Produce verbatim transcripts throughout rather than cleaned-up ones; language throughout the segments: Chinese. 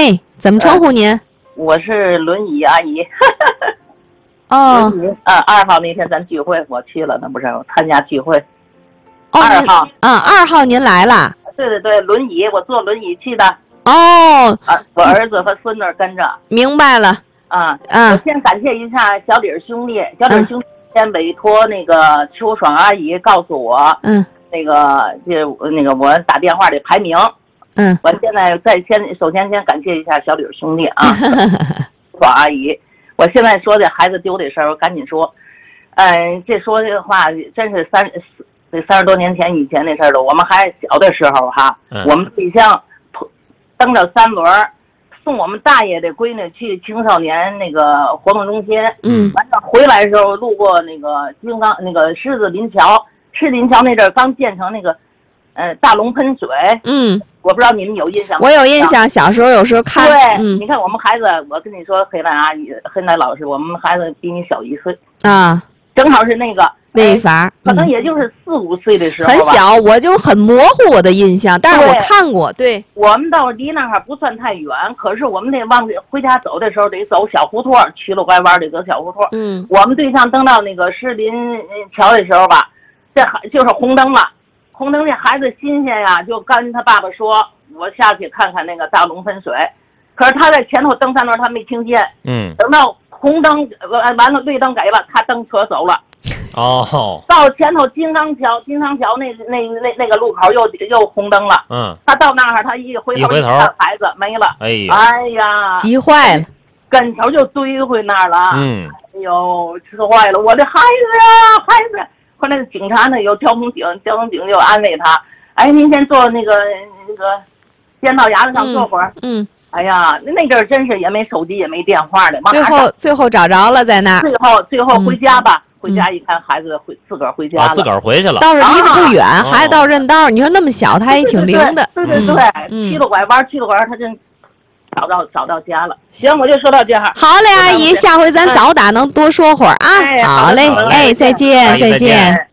哎，怎么称呼您？呃、 我是轮椅阿姨。 哦， 啊，二号那天咱聚会我去了，那不是我参加聚会。 哦， 二号， 啊，二号您来了。 对对对，轮椅，我坐轮椅去的。 哦， 啊，我儿子和孙女跟着。 明白了。 啊， 嗯， 我先感谢一下小李兄弟，小李兄弟先委托那个邱爽阿姨告诉我， 嗯， 那个这那个我打电话的排名， 嗯， 我现在在先首先先感谢一下小李兄弟啊，爽阿姨，我现在说这孩子丢的事儿，我赶紧说，嗯，这说这话真是三这三十多年前以前的事儿了，我们还小的时候哈， 嗯、 我们对象蹬着三轮。送我们大爷的闺女去青少年那个活动中心， 嗯， 完了回来的时候路过那个金刚那个狮子林桥，狮子林桥那阵儿刚建成那个，呃，大龙喷水， 嗯， 我不知道你们有印象吗？ 我有印象，小时候有时候看， 对， 嗯， 你看我们孩子，我跟你说，黑兰阿姨、黑兰老师，我们孩子比你小一岁啊， 正好是那个。 那一伐、 哎，可能也就是四五岁的时候吧， 很小，我就很模糊我的印象，但是我看过。对， 我们到离那儿不算太远，可是我们得往回家走的时候得走小胡同，曲了拐弯得走小胡同。 嗯， 我们对象登到那个士林桥的时候吧，这孩就是红灯了，红灯这孩子新鲜呀，就跟他爸爸说：“我下去看看那个大龙喷水。”可是他在前头蹬三轮，他没听见。 嗯， 等到红灯完了，绿灯给了，他蹬车走了。 哦， 到前头金刚桥，金刚桥那那那那个路口又又红灯了。 嗯， 他到那儿，他一回头一回头， 孩子没了。 哎呀， 哎呀， 急坏了， 跟头就堆回那儿了。 嗯， 哎呦，吃坏了，我的孩子啊，孩子！后来警察呢，有交通警，交通警就安慰他，哎，您先坐那个那个先到牙子上坐会儿。 嗯。嗯哎呀，那阵儿真是也没手机也没电话的， 最后最后找着了，在那儿。 最后最后回家吧。嗯，回家一看，孩子回自个儿回家了， 啊，自个儿回去了。 倒是离得不远， 啊、 孩子倒认道。你说那么小，他也挺灵的。 对对对， 嗯、 去了拐弯，去了拐弯，他真找到找到家了。行，我就说到这儿。 好嘞，阿姨，下回咱早打能多说会儿啊。 哎、 好嘞，哎，再见， 再见。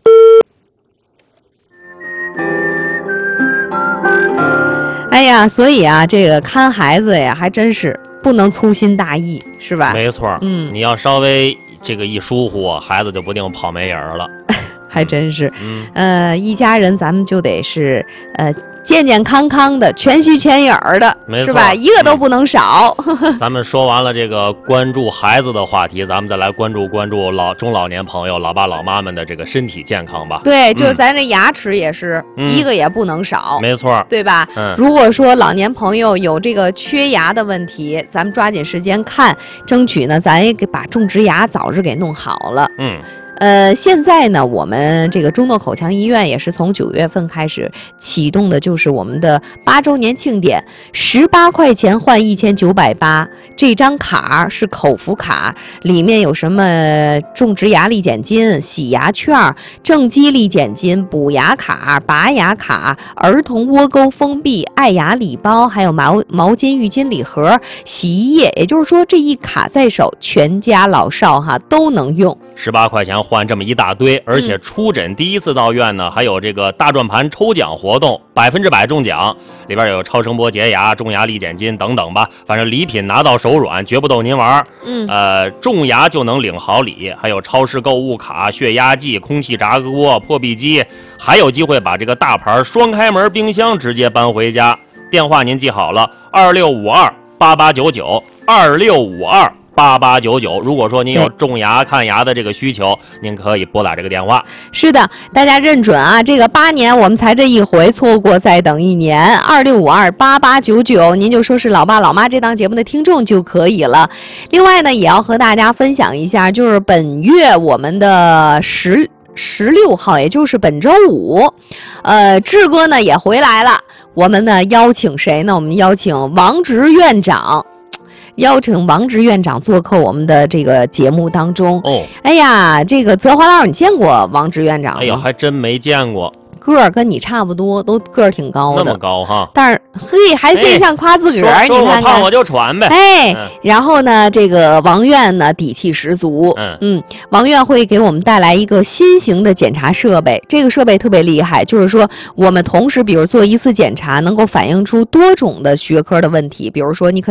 哎呀，所以啊，这个看孩子呀，还真是不能粗心大意，是吧？ 没错， 嗯， 你要稍微这个一疏忽，孩子就不定跑没影儿了。 还真是， 嗯， 呃，一家人咱们就得是呃健健康康的，全虚全影儿的， 没错， 是吧？一个都不能少。 嗯、咱们说完了这个关注孩子的话题，咱们再来关注关注老中老年朋友、老爸老妈们的这个身体健康吧。 对，就咱这牙齿也是、 嗯、 一个也不能少， 没错， 对吧？ 嗯， 如果说老年朋友有这个缺牙的问题，咱们抓紧时间看，争取呢，咱也给把种植牙早日给弄好了。 嗯。 呃，现在呢，我们这个中诺口腔医院也是从九月份开始启动的，就是我们的八周年庆典，十八块钱换一千九百八，这张卡是口服卡，里面有什么种植牙力减金、洗牙券、正畸力减金、补牙卡、拔牙卡、儿童窝沟封闭、爱牙礼包，还有毛毛巾、浴巾礼盒、洗衣液，也就是说这一卡在手，全家老少哈都能用。 十八块钱换这么一大堆，而且出诊第一次到院呢，还有这个大转盘抽奖活动，百分之百中奖，里边有超声波洁牙、种牙力减金等等吧，反正礼品拿到手软，绝不逗您玩。 嗯， 呃，种牙就能领好礼，还有超市购物卡、血压计、空气炸锅、破壁机，还有机会把这个大牌双开门冰箱直接搬回家。电话您记好了，二六五二八八九九，二六五二。八八九九，如果说您有种牙、看牙的这个需求，您可以拨打这个电话。 是的，大家认准啊，这个八年我们才这一回，错过再等一年。二六五二八八九九，您就说是老爸老妈这档节目的听众就可以了。另外呢，也要和大家分享一下，就是本月我们的十十六号，也就是本周五，呃，志哥呢也回来了。我们呢邀请谁呢？我们邀请王直院长。邀请王直院长做客我们的这个节目当中。 哦， 哎呀，这个泽华老师，你见过王直院长吗？ 哎呀，还真没见过。 个儿跟你差不多，都个儿挺高的， 那么高哈。 但是嘿，还更像夸自个儿， 哎、 你看看。 说我胖我就喘呗。 哎、 嗯， 然后呢，这个王院呢底气十足。 嗯嗯，王院会给我们带来一个新型的检查设备，这个设备特别厉害，就是说我们同时，比如做一次检查，能够反映出多种的学科的问题，比如说你可以。